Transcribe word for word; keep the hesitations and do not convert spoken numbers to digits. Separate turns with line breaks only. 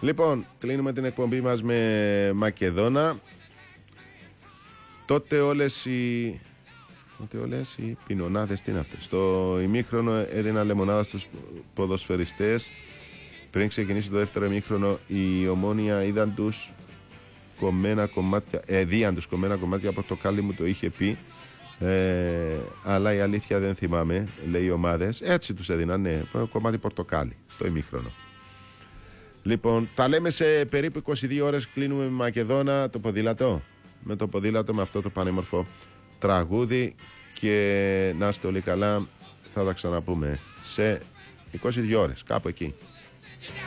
Λοιπόν, κλείνουμε την εκπομπή μας με Μακεδόνα. Τότε όλες οι... Τότε όλες οι πινονάδες, τι είναι αυτό. Στο ημίχρονο έδιναν λεμονάδα στους ποδοσφαιριστές. Πριν ξεκινήσει το δεύτερο ημίχρονο, η Ομόνοια είδαν τους κομμένα κομμάτια, ε, δίαν τους κομμένα κομμάτια, πορτοκάλι μου το είχε πει. Ε, αλλά η αλήθεια δεν θυμάμαι, λέει οι ομάδες. Έτσι τους έδιναν, ναι, κομμάτι πορτοκάλι στο ημίχρονο. Λοιπόν, τα λέμε σε περίπου είκοσι δύο ώρες. Κλείνουμε με Μακεδόνα, το ποδήλατο. Με το ποδήλατο, με αυτό το πανέμορφο τραγούδι. Και να είστε όλοι καλά, θα τα ξαναπούμε σε είκοσι δύο ώρες, κάπου εκεί.